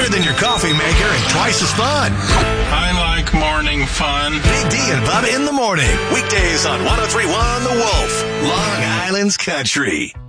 than your coffee maker and twice as fun. I like morning fun. Big D and Bubba in the morning. Weekdays on 103.1 The Wolf, Long Island's Country.